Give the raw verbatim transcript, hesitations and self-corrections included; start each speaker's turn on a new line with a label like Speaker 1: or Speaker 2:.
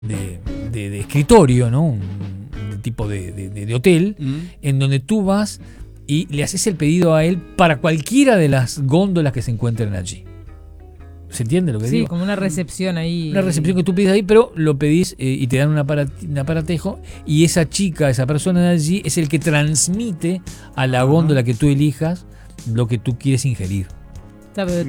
Speaker 1: de, de, de escritorio, ¿no? Un, un tipo de, de, de hotel, mm. en donde tú vas y le haces el pedido a él para cualquiera de las góndolas que se encuentren allí. ¿Se entiende lo que
Speaker 2: sí,
Speaker 1: digo?
Speaker 2: Sí, como una recepción ahí.
Speaker 1: Una recepción que tú pides ahí, pero lo pedís eh, y te dan un, aparat, un aparatejo, y esa chica, esa persona de allí es el que transmite a la góndola que tú elijas lo que tú quieres ingerir.
Speaker 2: Está, pero